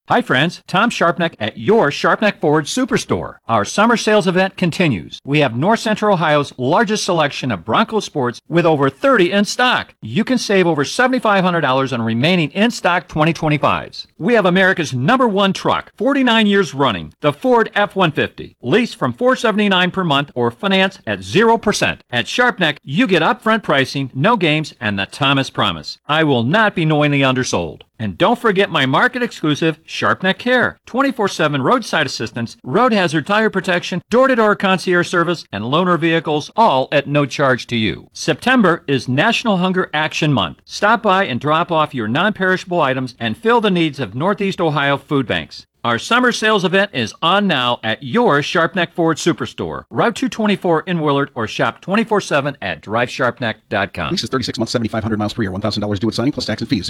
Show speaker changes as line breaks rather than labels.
Hi friends, Tom Sharpneck at your Sharpneck Ford Superstore. Our summer sales event continues. We have North Central Ohio's largest selection of Bronco Sports with over 30 in stock. You can save over $7,500 on remaining in-stock 2025s. We have America's #1 truck, 49 years running, the Ford F-150. Lease from $479 per month or finance at 0%. At Sharpneck, you get upfront pricing, no games, and the Thomas promise. I will not be knowingly undersold. And don't forget my market exclusive Sharpneck Care. 24/7 roadside assistance, road hazard tire protection, door-to-door concierge service, and loaner vehicles, all at no charge to you. September is National Hunger Action Month. Stop by and drop off your non-perishable items and fill the needs of Northeast Ohio food banks. Our summer sales event is on now at your Sharpneck Ford Superstore, Route 224 in Willard, or shop 24/7 at drivesharpneck.com.
Lease is 36 months, 7,500 miles per year, $1,000 due at signing plus tax and fees.